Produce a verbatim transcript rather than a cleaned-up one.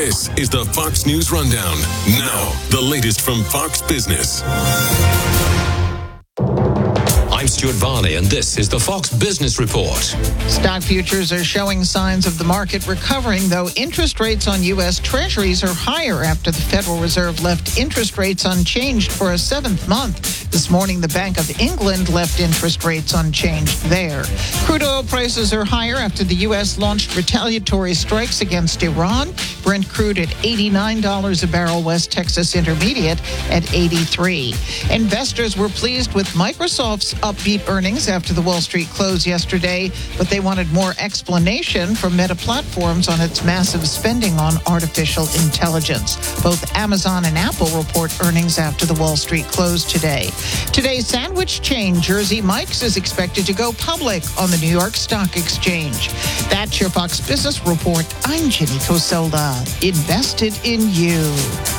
This is the Fox News Rundown. Now, the latest from Fox Business. I'm Stuart Varney, and this is the Fox Business Report. Stock futures are showing signs of the market recovering, though interest rates on U S Treasuries are higher after the Federal Reserve left interest rates unchanged for a seventh month. This morning, the Bank of England left interest rates unchanged there. Crude oil prices are higher after the U S launched retaliatory strikes against Iran. Brent crude at eighty-nine dollars a barrel, West Texas Intermediate at eighty-three. Investors were pleased with Microsoft's upbeat earnings after the Wall Street close yesterday, but they wanted more explanation from Meta Platforms on its massive spending on artificial intelligence. Both Amazon and Apple report earnings after the Wall Street close today. Today's sandwich chain Jersey Mike's is expected to go public on the New York Stock Exchange. That's your Fox Business Report. I'm Jenny Coselda. Invested in you.